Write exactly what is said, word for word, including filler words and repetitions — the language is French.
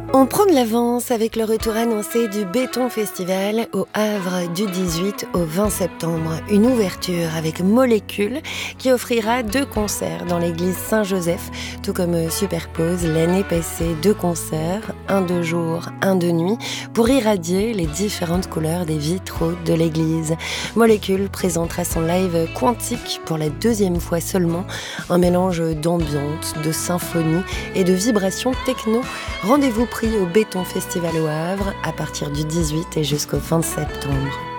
On prend de l'avance avec le retour annoncé du Béton Festival au Havre du dix-huit au vingt septembre. Une ouverture avec Molécule qui offrira deux concerts dans l'église Saint-Joseph, tout comme superpose l'année passée deux concerts, un de jour, un de nuit, pour irradier les différentes couleurs des vitraux de l'église. Molécule présentera son live quantique pour la deuxième fois seulement, un mélange d'ambiance, de symphonie et de vibrations techno. Rendez-vous pris au Béton Festival au Havre à partir du dix-huit et jusqu'au vingt septembre.